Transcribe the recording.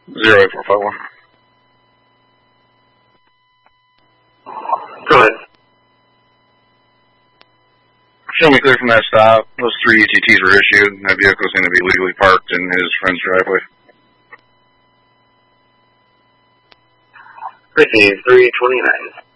08451. Go ahead. Show me clear from that stop. Those 3 ETTs were issued, and that vehicle's going to be legally parked in his friend's driveway. Received 329.